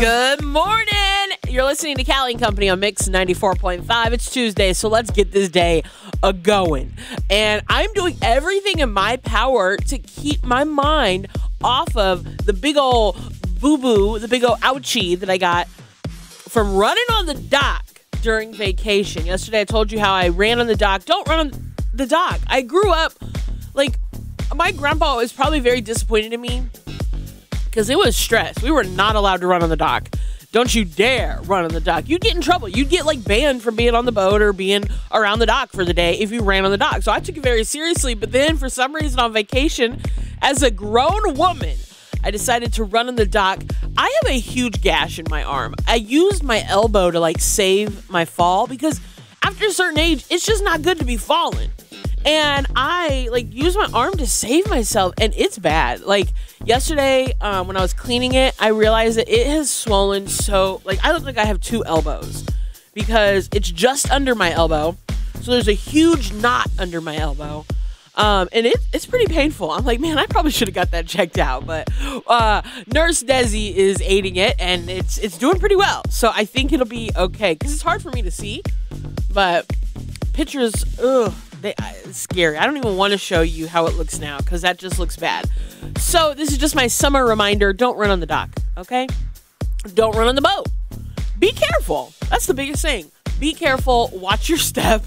Good morning. You're listening to Callie & Company on Mix 94.5. It's Tuesday, so let's get this day a-going. And I'm doing everything in my power to keep my mind off of the big old boo-boo, the big old ouchie that I got from running on the dock during vacation. Yesterday, I told you how I ran on the dock. Don't run on the dock. I grew up, like, my grandpa was probably very disappointed in me because it was stress. We were not allowed to run on the dock. Don't you dare run on the dock. You'd get in trouble. You'd get, like, banned from being on the boat or being around the dock for the day if you ran on the dock. So I took it very seriously. But then, for some reason, on vacation, as a grown woman, I decided to run on the dock. I have a huge gash in my arm. I used my elbow to, like, save my fall because after a certain age, it's just not good to be falling. And I, like, used my arm to save myself, and it's bad. Like, yesterday, when I was cleaning it, I realized that it has swollen so, like, I look like I have two elbows because it's just under my elbow. So there's a huge knot under my elbow. And it's pretty painful. I'm like, man, I probably should have got that checked out. But Nurse Desi is aiding it, and it's doing pretty well. So I think it'll be okay. Because it's hard for me to see. But pictures, it's scary. I don't even want to show you how it looks now because that just looks bad. So this is just my summer reminder. Don't run on the dock, okay? Don't run on the boat. Be careful. That's the biggest thing. Be careful. Watch your step.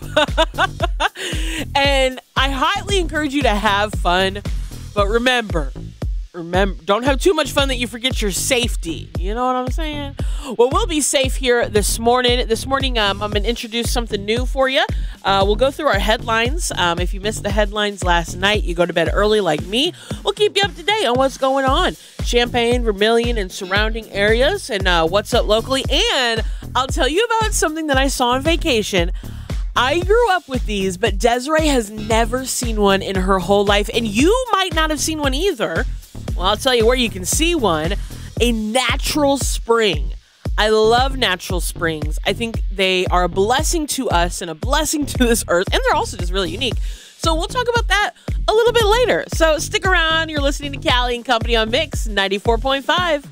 And I highly encourage you to have fun. But remember, don't have too much fun that you forget your safety. You know what I'm saying? Well, we'll be safe here this morning. This morning, I'm going to introduce something new for you. We'll go through our headlines. If you missed the headlines last night, you go to bed early like me. We'll keep you up to date on what's going on. Champaign, Vermilion, and surrounding areas, and what's up locally. And I'll tell you about something that I saw on vacation. I grew up with these, but Desiree has never seen one in her whole life, and you might not have seen one either. Well, I'll tell you where you can see one. A natural spring. I love natural springs. I think they are a blessing to us and a blessing to this earth, and they're also just really unique. So we'll talk about that a little bit later. So stick around. You're listening to Callie & Company on Mix 94.5.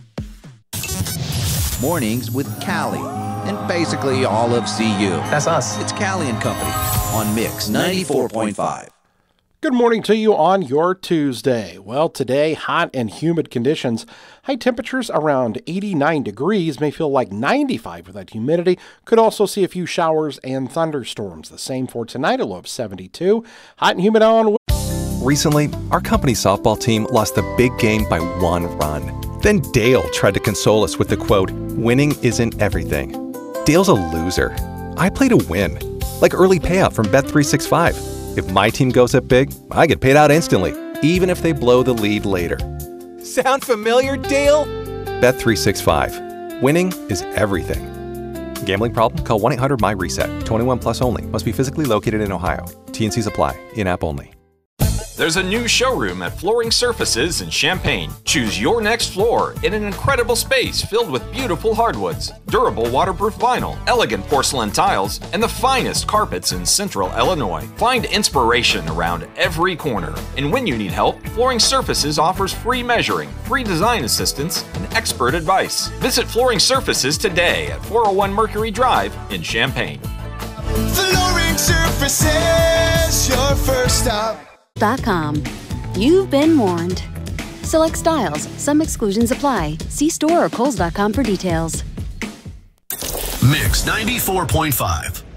Mornings with Callie and basically all of CU. That's us. It's Callie & Company on Mix 94.5. Good morning to you on your Tuesday. Well, today, hot and humid conditions. High temperatures around 89 degrees, may feel like 95 with that humidity. Could also see a few showers and thunderstorms. The same for tonight, a low of 72. Hot and humid on. Recently, our company softball team lost the big game by 1 run. Then Dale tried to console us with the quote, "Winning isn't everything." Dale's a loser. I play to win, like early payout from Bet365. If my team goes up big, I get paid out instantly, even if they blow the lead later. Sound familiar, Dale? Bet365. Winning is everything. Gambling problem? Call 1-800-MY-RESET. 21 plus only. Must be physically located in Ohio. T&Cs apply. In-app only. There's a new showroom at Flooring Surfaces in Champaign. Choose your next floor in an incredible space filled with beautiful hardwoods, durable waterproof vinyl, elegant porcelain tiles, and the finest carpets in Central Illinois. Find inspiration around every corner. And when you need help, Flooring Surfaces offers free measuring, free design assistance, and expert advice. Visit Flooring Surfaces today at 401 Mercury Drive in Champaign. Flooring Surfaces, your first stop. .com. You've been warned. Select styles. Some exclusions apply. See store or Kohl's.com for details. Mix 94.5.